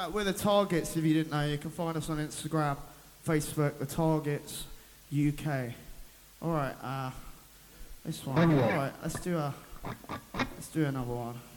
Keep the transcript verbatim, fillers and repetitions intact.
uh, we're the Targets. If you didn't know, you can find us on Instagram, Facebook, the Targets U K. All right, uh, this one. All right, let's do a, let's do another one.